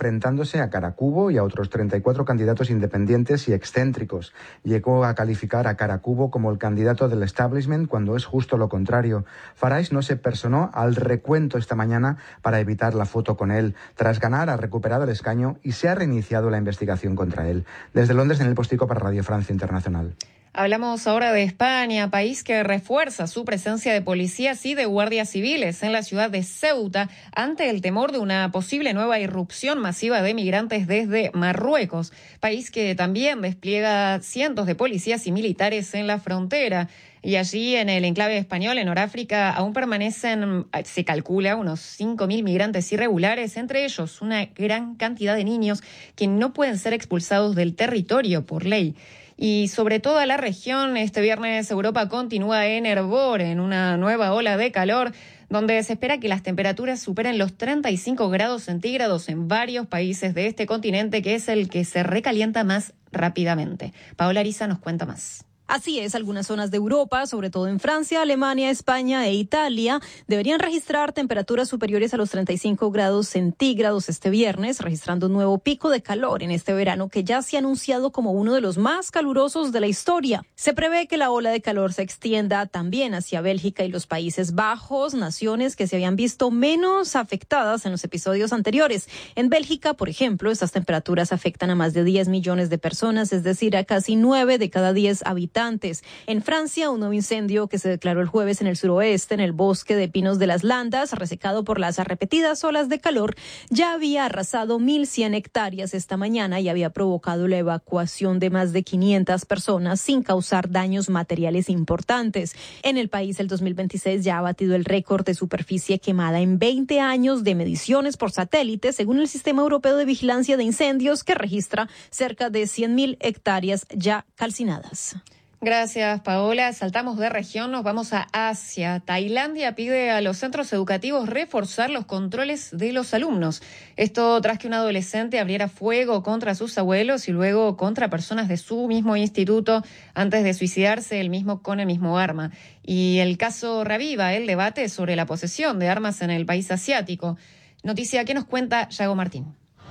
enfrentándose a Caracubo y a otros 34 candidatos independientes y excéntricos. Llegó a calificar a Caracubo como el candidato del establishment cuando es justo lo contrario. Farage no se personó al recuento esta mañana para evitar la foto con él. Tras ganar, ha recuperado el escaño y se ha reiniciado la investigación contra él. Desde Londres, Daniel Postigo para Radio Francia Internacional. Hablamos ahora de España, país que refuerza su presencia de policías y de guardias civiles en la ciudad de Ceuta ante el temor de una posible nueva irrupción masiva de migrantes desde Marruecos, país que también despliega cientos de policías y militares en la frontera. Y allí, en el enclave español, en Noráfrica, aún permanecen, se calcula, unos 5.000 migrantes irregulares, entre ellos una gran cantidad de niños que no pueden ser expulsados del territorio por ley. Y sobre toda la región, este viernes Europa continúa en hervor, en una nueva ola de calor, donde se espera que las temperaturas superen los 35 grados centígrados en varios países de este continente, que es el que se recalienta más rápidamente. Paola Ariza nos cuenta más. Así es, algunas zonas de Europa, sobre todo en Francia, Alemania, España e Italia, deberían registrar temperaturas superiores a los 35 grados centígrados este viernes, registrando un nuevo pico de calor en este verano que ya se ha anunciado como uno de los más calurosos de la historia. Se prevé que la ola de calor se extienda también hacia Bélgica y los Países Bajos, naciones que se habían visto menos afectadas en los episodios anteriores. En Bélgica, por ejemplo, estas temperaturas afectan a más de 10 millones de personas, es decir, a casi 9 de cada 10 habitantes. En Francia, un nuevo incendio que se declaró el jueves en el suroeste, en el bosque de pinos de las Landas, resecado por las repetidas olas de calor, ya había arrasado 1.100 hectáreas esta mañana y había provocado la evacuación de más de 500 personas sin causar daños materiales importantes. En el país, el 2026 ya ha batido el récord de superficie quemada en 20 años de mediciones por satélite, según el Sistema Europeo de Vigilancia de Incendios, que registra cerca de 100.000 hectáreas ya calcinadas. Gracias, Paola. Saltamos de región, nos vamos a Asia. Tailandia pide a los centros educativos reforzar los controles de los alumnos. Esto tras que un adolescente abriera fuego contra sus abuelos y luego contra personas de su mismo instituto antes de suicidarse él mismo con el mismo arma. Y el caso reaviva el debate sobre la posesión de armas en el país asiático. Noticia que nos cuenta Yago Martín.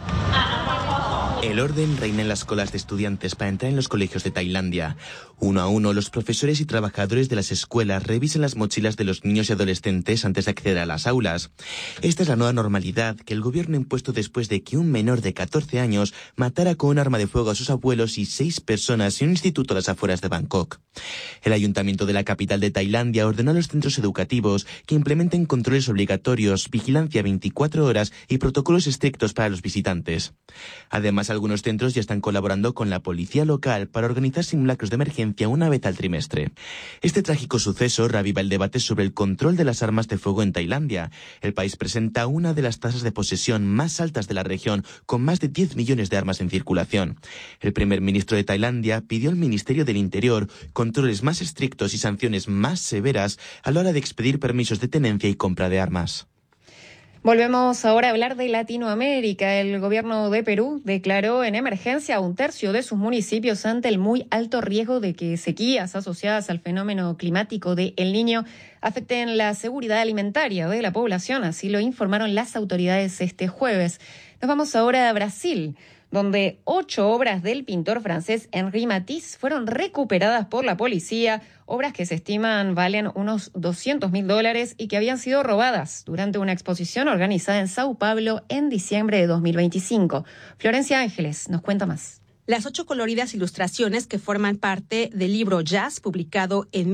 El orden reina en las colas de estudiantes para entrar en los colegios de Tailandia. Uno a uno, los profesores y trabajadores de las escuelas revisan las mochilas de los niños y adolescentes antes de acceder a las aulas. Esta es la nueva normalidad que el gobierno ha impuesto después de que un menor de 14 años matara con un arma de fuego a sus abuelos y 6 personas en un instituto a las afueras de Bangkok. El ayuntamiento de la capital de Tailandia ordenó a los centros educativos que implementen controles obligatorios, vigilancia 24 horas y protocolos estrictos para los visitantes. Además, algunos centros ya están colaborando con la policía local para organizar simulacros de emergencia una vez al trimestre. Este trágico suceso reaviva el debate sobre el control de las armas de fuego en Tailandia. El país presenta una de las tasas de posesión más altas de la región, con más de 10 millones de armas en circulación. El primer ministro de Tailandia pidió al Ministerio del Interior controles más estrictos y sanciones más severas a la hora de expedir permisos de tenencia y compra de armas. Volvemos ahora a hablar de Latinoamérica. El gobierno de Perú declaró en emergencia a un tercio de sus municipios ante el muy alto riesgo de que sequías asociadas al fenómeno climático de El Niño afecten la seguridad alimentaria de la población. Así lo informaron las autoridades este jueves. Nos vamos ahora a Brasil, donde 8 obras del pintor francés Henri Matisse fueron recuperadas por la policía, obras que se estiman valen unos $200.000 y que habían sido robadas durante una exposición organizada en Sao Paulo en diciembre de 2025. Florencia Ángeles nos cuenta más. Las 8 coloridas ilustraciones que forman parte del libro Jazz, publicado en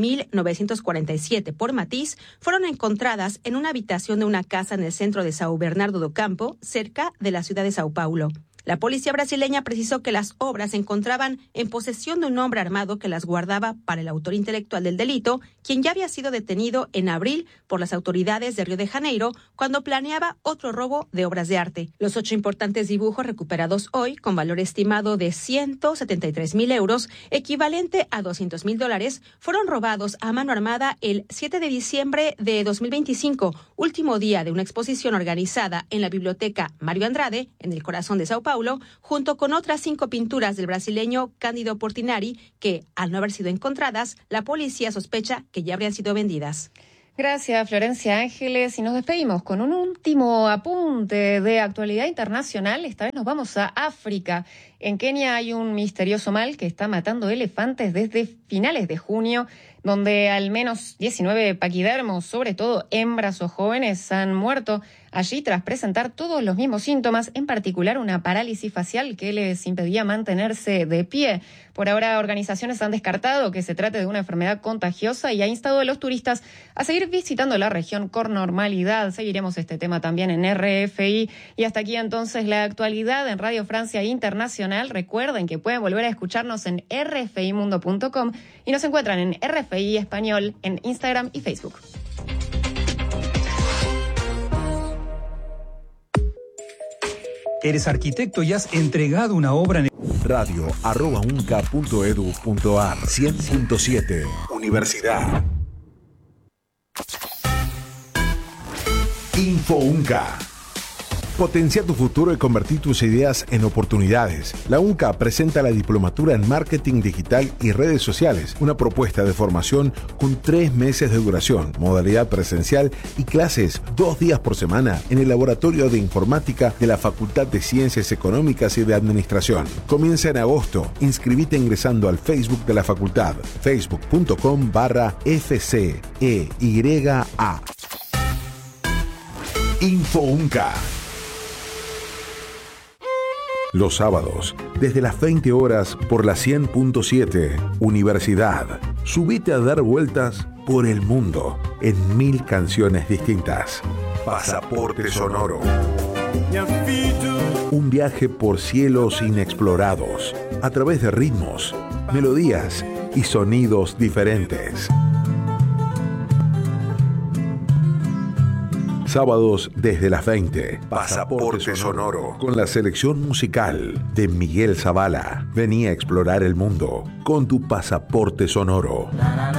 1947 por Matisse, fueron encontradas en una habitación de una casa en el centro de São Bernardo do Campo, cerca de la ciudad de Sao Paulo. La policía brasileña precisó que las obras se encontraban en posesión de un hombre armado que las guardaba para el autor intelectual del delito, quien ya había sido detenido en abril por las autoridades de Río de Janeiro cuando planeaba otro robo de obras de arte. Los 8 importantes dibujos recuperados hoy, con valor estimado de 173.000 euros, equivalente a $200.000, fueron robados a mano armada el 7 de diciembre de 2025, último día de una exposición organizada en la Biblioteca Mario Andrade, en el corazón de Sao Paulo, junto con otras 5 pinturas del brasileño Cândido Portinari que, al no haber sido encontradas, la policía sospecha que ya habrían sido vendidas. Gracias, Florencia Ángeles. Y nos despedimos con un último apunte de actualidad internacional. Esta vez nos vamos a África. En Kenia hay un misterioso mal que está matando elefantes desde finales de junio, donde al menos 19 paquidermos, sobre todo hembras o jóvenes, han muerto allí tras presentar todos los mismos síntomas, en particular una parálisis facial que les impedía mantenerse de pie. Por ahora, organizaciones han descartado que se trate de una enfermedad contagiosa y ha instado a los turistas a seguir visitando la región con normalidad. Seguiremos este tema también en RFI. Y hasta aquí entonces la actualidad en Radio Francia Internacional. Recuerden que pueden volver a escucharnos en rfimundo.com y nos encuentran en RFI Español en Instagram y Facebook. Eres arquitecto y has entregado una obra en radio@unca.edu.ar 100.7 Universidad. Info UNCA. Potencia tu futuro y convertir tus ideas en oportunidades. La UNCA presenta la Diplomatura en Marketing Digital y Redes Sociales, una propuesta de formación con 3 meses de duración, modalidad presencial y clases 2 días por semana en el Laboratorio de Informática de la Facultad de Ciencias Económicas y de Administración. Comienza en agosto. Inscribite ingresando al Facebook de la facultad, facebook.com/FCEYA. Info UNCA. Los sábados, desde las 20 horas por la 100.7 Universidad. Subite a dar vueltas por el mundo en 1000 canciones distintas. Pasaporte Sonoro. Un viaje por cielos inexplorados, a través de ritmos, melodías y sonidos diferentes. Sábados desde las 20. Pasaporte Sonoro. Con la selección musical de Miguel Zavala. Vení a explorar el mundo con tu Pasaporte Sonoro.